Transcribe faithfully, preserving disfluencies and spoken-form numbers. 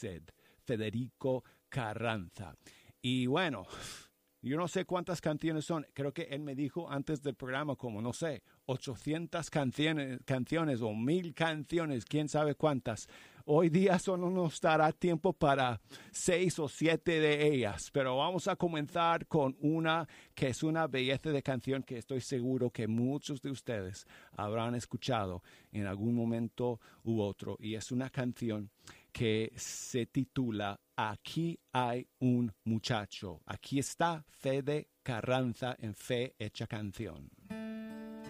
Blessed, Federico Carranza. Y bueno, yo no sé cuántas canciones son. Creo que él me dijo antes del programa como, no sé, ochocientas canciones, canciones o mil canciones, quién sabe cuántas. Hoy día solo nos dará tiempo para seis o siete de ellas, pero vamos a comenzar con una que es una belleza de canción que estoy seguro que muchos de ustedes habrán escuchado en algún momento u otro. Y es una canción que se titula Aquí hay un muchacho. Aquí está Fede Carranza en Fe Hecha Canción.